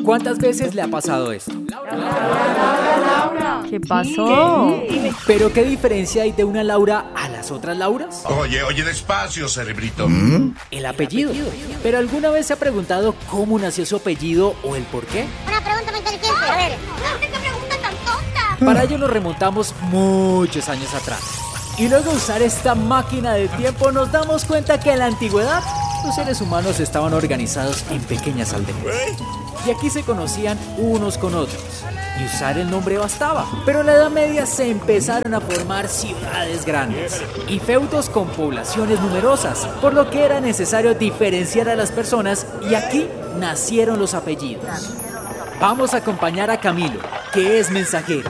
¿Cuántas veces le ha pasado esto? ¿Qué pasó? ¿Pero qué diferencia hay de una Laura a las otras Lauras? Oye, despacio, cerebrito. El apellido. ¿Pero alguna vez se ha preguntado cómo nació su apellido o el por qué? Una pregunta muy inteligente. A ver, ¿qué pregunta tan tonta? Para ello nos remontamos muchos años atrás. Y luego de usar esta máquina del tiempo nos damos cuenta que en la antigüedad los seres humanos estaban organizados en pequeñas aldeas. Y aquí se conocían unos con otros. Y usar el nombre bastaba. Pero en la Edad Media se empezaron a formar ciudades grandes y feudos con poblaciones numerosas, por lo que era necesario diferenciar a las personas y aquí nacieron los apellidos. Vamos a acompañar a Camilo, que es mensajero,